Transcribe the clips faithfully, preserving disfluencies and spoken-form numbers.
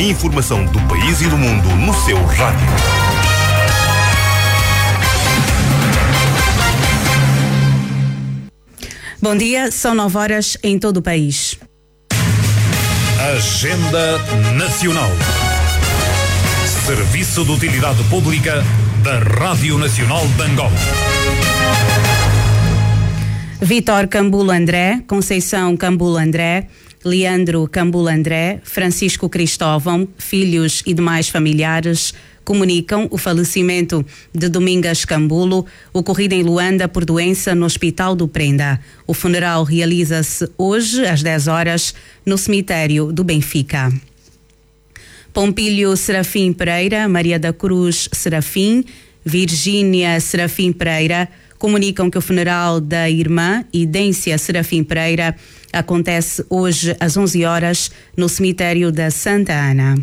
informação do país e do mundo no seu rádio. Bom dia, são nove horas em todo o país. Agenda Nacional. Serviço de Utilidade Pública da Rádio Nacional de Angola. Vítor Cambulo André, Conceição Cambulo André, Leandro Cambulo André, Francisco Cristóvão, filhos e demais familiares comunicam o falecimento de Domingas Cambulo, ocorrido em Luanda por doença no Hospital do Prenda. O funeral realiza-se hoje às dez horas no cemitério do Benfica. Pompílio Serafim Pereira, Maria da Cruz Serafim, Virgínia Serafim Pereira comunicam que o funeral da irmã Idência Serafim Pereira acontece hoje às onze horas no cemitério da Santa Ana.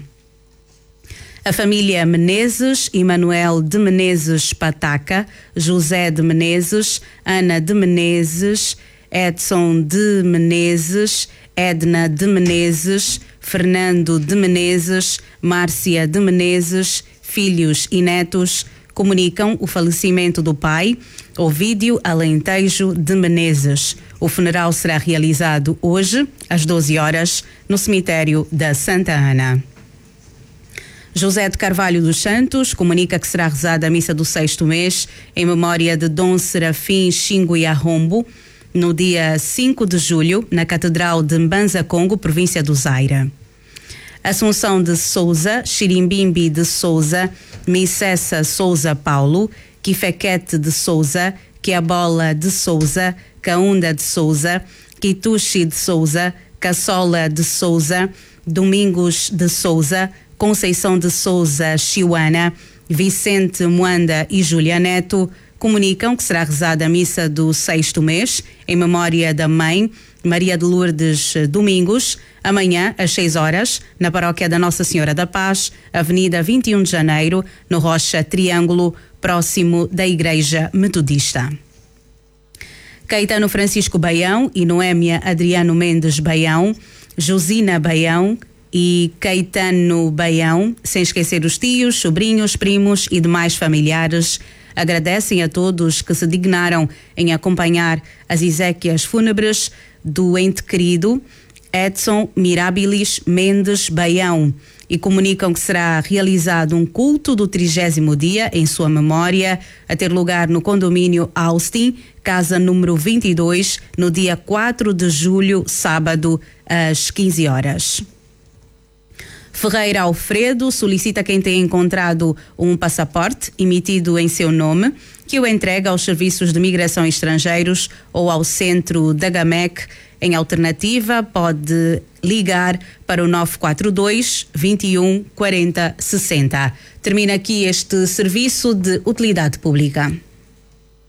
A família Menezes, Emanuel de Menezes Pataca, José de Menezes, Ana de Menezes, Edson de Menezes, Edna de Menezes, Fernando de Menezes, Márcia de Menezes, filhos e netos, comunicam o falecimento do pai, Ovídio Alentejo de Menezes. O funeral será realizado hoje, às doze horas, no cemitério da Santa Ana. José de Carvalho dos Santos comunica que será rezada a missa do sexto mês em memória de Dom Serafim Xinguia Rombo, no dia cinco de julho, na Catedral de Mbanza Congo, província do Zaire. Assunção de Souza, Xirimbimbi de Souza, Missessa Souza Paulo, Kifequete de Souza, Quiabola de Souza, Caunda de Souza, Quituxi de Souza, Caçola de Souza, Domingos de Souza, Conceição de Souza Chiuana, Vicente Moanda e Júlia Neto comunicam que será rezada a missa do sexto mês em memória da mãe Maria de Lourdes Domingos, amanhã às seis horas, na paróquia da Nossa Senhora da Paz, Avenida vinte e um de Janeiro, no Rocha Triângulo, próximo da Igreja Metodista. Caetano Francisco Baião e Noémia Adriano Mendes Baião, Josina Baião e Caetano Baião, sem esquecer os tios, sobrinhos, primos e demais familiares, agradecem a todos que se dignaram em acompanhar as exéquias fúnebres do ente querido Edson Mirabilis Mendes Baião e comunicam que será realizado um culto do trigésimo dia em sua memória, a ter lugar no condomínio Austin, casa número vinte e dois, no dia quatro de julho, sábado, às quinze horas. Ferreira Alfredo solicita quem tenha encontrado um passaporte emitido em seu nome que o entregue aos serviços de migração estrangeiros ou ao centro da GAMEC. Em alternativa, pode ligar para o nove quatro dois, vinte e um, quarenta, sessenta. Termina aqui este serviço de utilidade pública.